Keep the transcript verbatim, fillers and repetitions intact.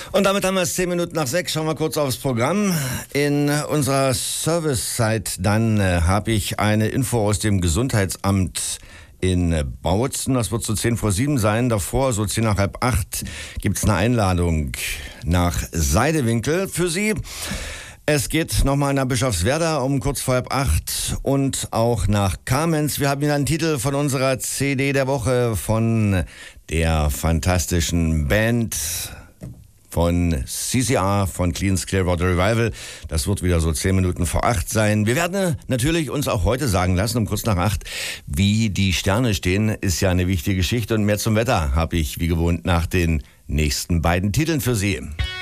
Und damit haben wir es zehn Minuten nach sechs. Schauen wir kurz aufs Programm. In unserer Servicezeit dann äh, habe ich eine Info aus dem Gesundheitsamt in Bautzen. Das wird so zehn vor sieben sein. Davor, so zehn nach halb acht, gibt es eine Einladung nach Seidewinkel für Sie. Es geht nochmal nach Bischofswerda um kurz vor halb acht und auch nach Kamenz. Wir haben hier einen Titel von unserer C D der Woche von der fantastischen Band von C C R, von Creedence Clearwater Revival. Das wird wieder so zehn Minuten vor acht sein. Wir werden natürlich uns auch heute sagen lassen, um kurz nach acht, wie die Sterne stehen. Ist ja eine wichtige Geschichte. Und mehr zum Wetter habe ich, wie gewohnt, nach den nächsten beiden Titeln für Sie.